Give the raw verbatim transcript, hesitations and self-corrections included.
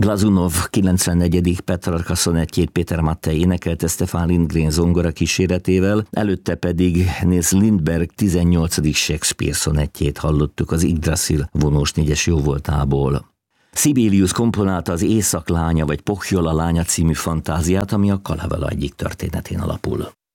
Glazunov kilencvennegyedik Petrarca szonettjét Péter Mattei énekelte Stefan Lindgren zongora kíséretével, előtte pedig Nils Lindberg tizennyolcadik Shakespeare szonettjét hallottuk az Yggdrasil vonós négyes jóvoltából. Sibelius komponálta az Észak lánya vagy Pohjola lánya című fantáziát, ami a Kalevala egyik történetén alapul.